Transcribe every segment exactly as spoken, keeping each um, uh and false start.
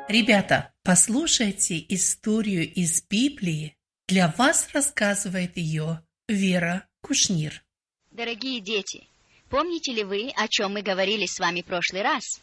Ребята, послушайте историю из Библии. Для вас рассказывает ее Вера Кушнир. Дорогие дети, помните ли вы, о чем мы говорили с вами в прошлый раз?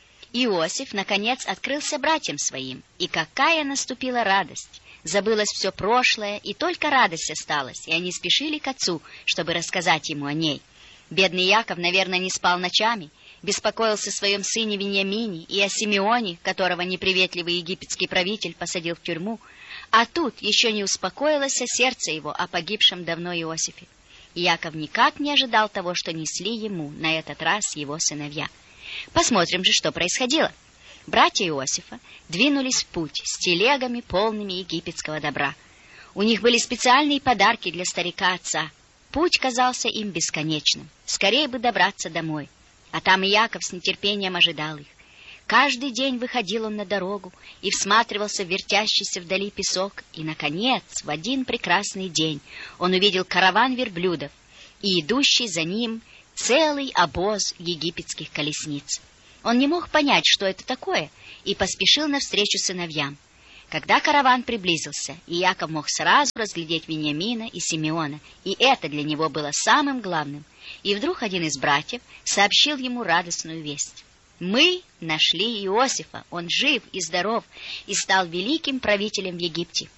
Иосиф, наконец, открылся братьям своим, и какая наступила радость! Забылось все прошлое, и только радость осталась, и они спешили к отцу, чтобы рассказать ему о ней. Бедный Яков, наверное, не спал ночами, беспокоился о своем сыне Виньямине и о Симеоне, которого неприветливый египетский правитель посадил в тюрьму, а тут еще не успокоилось сердце его о погибшем давно Иосифе. И Яков никак не ожидал того, что несли ему на этот раз его сыновья. Посмотрим же, что происходило. Братья Иосифа двинулись в путь с телегами, полными египетского добра. У них были специальные подарки для старика отца. Путь казался им бесконечным. Скорее бы добраться домой. А там и Яков с нетерпением ожидал их. Каждый день выходил он на дорогу и всматривался в вертящийся вдали песок. И, наконец, в один прекрасный день он увидел караван верблюдов и идущий за ним целый обоз египетских колесниц. Он не мог понять, что это такое, и поспешил навстречу сыновьям. Когда караван приблизился, и Яков мог сразу разглядеть Виньямина и Симеона, и это для него было самым главным, и вдруг один из братьев сообщил ему радостную весть. «Мы нашли Иосифа, он жив и здоров, и стал великим правителем в Египте.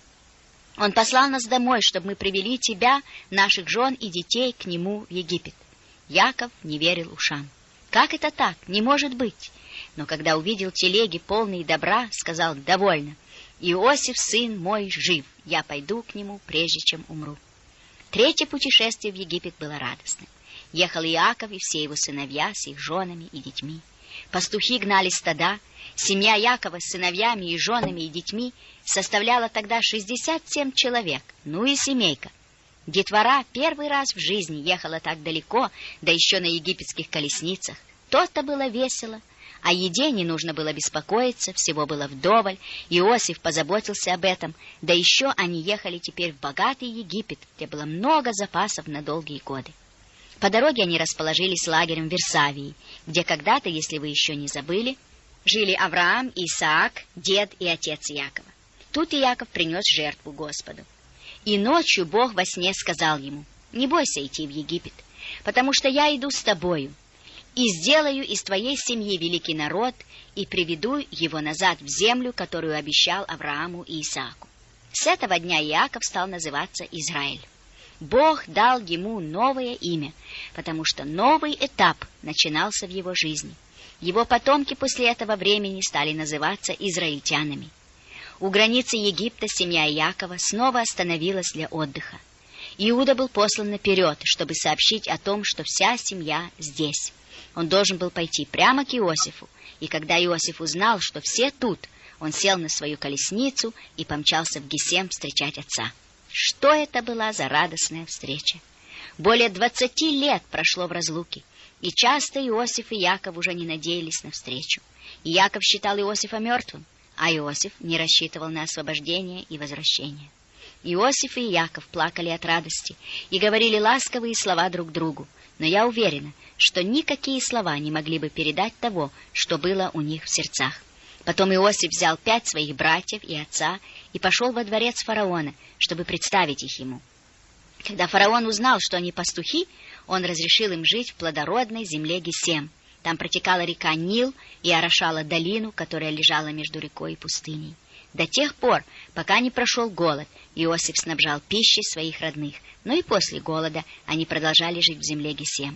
Он послал нас домой, чтобы мы привели тебя, наших жен и детей к нему в Египет». Яков не верил ушам. «Как это так? Не может быть!» Но когда увидел телеги, полные добра, сказал: «Довольно. Иосиф, сын мой, жив. Я пойду к нему, прежде чем умру». Третье путешествие в Египет было радостным. Ехал Иаков и все его сыновья с их женами и детьми. Пастухи гнали стада. Семья Якова с сыновьями и женами и детьми составляла тогда шестьдесят семь человек, ну и семейка. Детвора первый раз в жизни ехала так далеко, да еще на египетских колесницах. То-то было весело. О еде не нужно было беспокоиться, всего было вдоволь. Иосиф позаботился об этом, да еще они ехали теперь в богатый Египет, где было много запасов на долгие годы. По дороге они расположились лагерем в Версавии, где когда-то, если вы еще не забыли, жили Авраам, Исаак, дед и отец Якова. Тут Иаков принес жертву Господу. И ночью Бог во сне сказал ему: «Не бойся идти в Египет, потому что я иду с тобою, и сделаю из твоей семьи великий народ, и приведу его назад в землю, которую обещал Аврааму и Исааку». С этого дня Иаков стал называться Израиль. Бог дал ему новое имя, потому что новый этап начинался в его жизни. Его потомки после этого времени стали называться израильтянами. У границы Египта семья Иакова снова остановилась для отдыха. Иуда был послан наперед, чтобы сообщить о том, что вся семья здесь. Он должен был пойти прямо к Иосифу, и когда Иосиф узнал, что все тут, он сел на свою колесницу и помчался в Гесем встречать отца. Что это была за радостная встреча! Более двадцати лет прошло в разлуке, и часто Иосиф и Яков уже не надеялись на встречу. И Яков считал Иосифа мертвым, а Иосиф не рассчитывал на освобождение и возвращение. Иосиф и Яков плакали от радости и говорили ласковые слова друг другу, но я уверена, что никакие слова не могли бы передать того, что было у них в сердцах. Потом Иосиф взял пять своих братьев и отца и пошел во дворец фараона, чтобы представить их ему. Когда фараон узнал, что они пастухи, он разрешил им жить в плодородной земле Гесем. Там протекала река Нил и орошала долину, которая лежала между рекой и пустыней. До тех пор, пока не прошел голод, Иосиф снабжал пищей своих родных, но и после голода они продолжали жить в земле Гесем.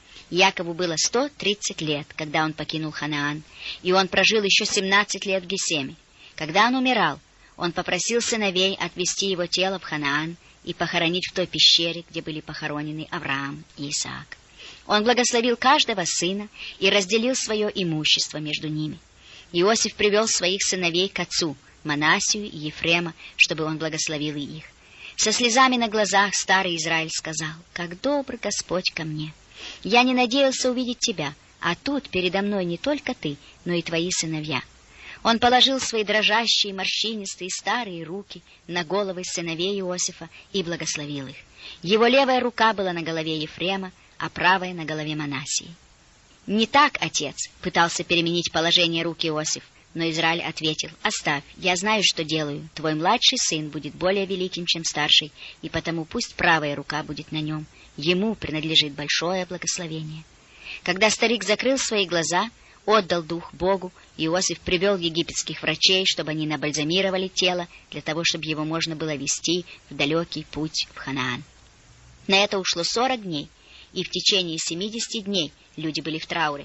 Якову было сто тридцать лет, когда он покинул Ханаан, и он прожил еще семнадцать лет в Гесеме. Когда он умирал, он попросил сыновей отвезти его тело в Ханаан и похоронить в той пещере, где были похоронены Авраам и Исаак. Он благословил каждого сына и разделил свое имущество между ними. Иосиф привел своих сыновей к отцу, Манассию и Ефрема, чтобы он благословил и их. Со слезами на глазах старый Израиль сказал: «Как добр Господь ко мне! Я не надеялся увидеть тебя, а тут передо мной не только ты, но и твои сыновья». Он положил свои дрожащие, морщинистые, старые руки на головы сыновей Иосифа и благословил их. Его левая рука была на голове Ефрема, а правая на голове Манассии. «Не так, отец», — пытался переменить положение рук Иосиф. Но Израиль ответил: «Оставь, я знаю, что делаю. Твой младший сын будет более великим, чем старший, и потому пусть правая рука будет на нем. Ему принадлежит большое благословение». Когда старик закрыл свои глаза, отдал дух Богу, Иосиф привел египетских врачей, чтобы они набальзамировали тело, для того, чтобы его можно было везти в далекий путь в Ханаан. На это ушло сорок дней, и в течение семидесяти дней люди были в трауре.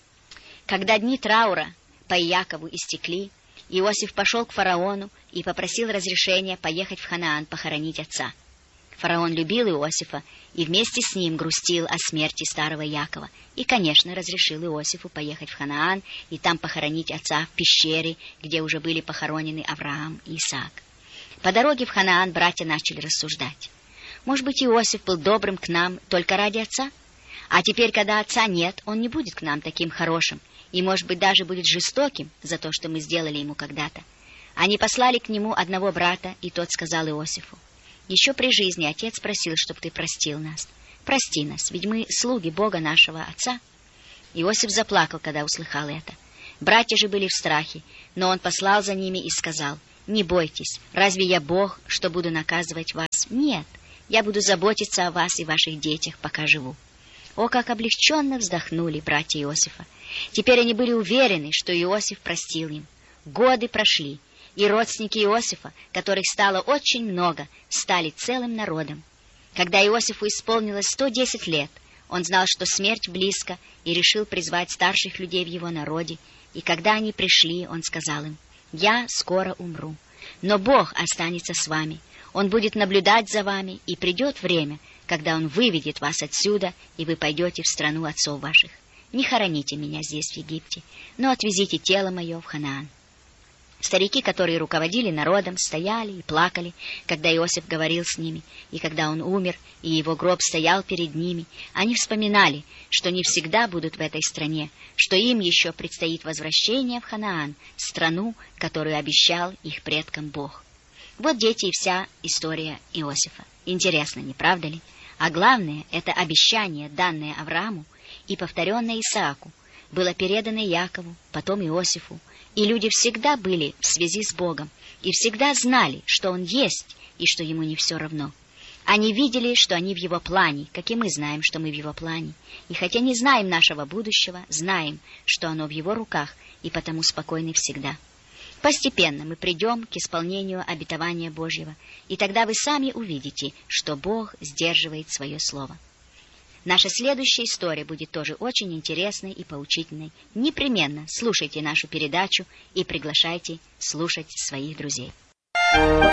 Когда дни траура по Иакову истекли, Иосиф пошел к фараону и попросил разрешения поехать в Ханаан похоронить отца. Фараон любил Иосифа и вместе с ним грустил о смерти старого Якова и, конечно, разрешил Иосифу поехать в Ханаан и там похоронить отца в пещере, где уже были похоронены Авраам и Исаак. По дороге в Ханаан братья начали рассуждать. Может быть, Иосиф был добрым к нам только ради отца? А теперь, когда отца нет, он не будет к нам таким хорошим и, может быть, даже будет жестоким за то, что мы сделали ему когда-то. Они послали к нему одного брата, и тот сказал Иосифу: «Еще при жизни отец просил, чтобы ты простил нас. Прости нас, ведь мы слуги Бога нашего отца». Иосиф заплакал, когда услыхал это. Братья же были в страхе, но он послал за ними и сказал: «Не бойтесь, разве я Бог, что буду наказывать вас? Нет, я буду заботиться о вас и ваших детях, пока живу». О, как облегченно вздохнули братья Иосифа! Теперь они были уверены, что Иосиф простил им. Годы прошли, и родственники Иосифа, которых стало очень много, стали целым народом. Когда Иосифу исполнилось сто десять лет, он знал, что смерть близко, и решил призвать старших людей в его народе. И когда они пришли, он сказал им: «Я скоро умру, но Бог останется с вами. Он будет наблюдать за вами, и придет время, когда Он выведет вас отсюда, и вы пойдете в страну отцов ваших. Не хороните меня здесь, в Египте, но отвезите тело мое в Ханаан». Старики, которые руководили народом, стояли и плакали, когда Иосиф говорил с ними, и когда он умер, и его гроб стоял перед ними. Они вспоминали, что не всегда будут в этой стране, что им еще предстоит возвращение в Ханаан, страну, которую обещал их предкам Бог. Вот, дети, и вся история Иосифа. Интересно, не правда ли? А главное, это обещание, данное Аврааму и повторенное Исааку, было передано Якову, потом Иосифу, и люди всегда были в связи с Богом и всегда знали, что Он есть и что Ему не все равно. Они видели, что они в Его плане, как и мы знаем, что мы в Его плане. И хотя не знаем нашего будущего, знаем, что оно в Его руках, и потому спокойны всегда. Постепенно мы придем к исполнению обетования Божьего, и тогда вы сами увидите, что Бог сдерживает свое слово. Наша следующая история будет тоже очень интересной и поучительной. Непременно слушайте нашу передачу и приглашайте слушать своих друзей.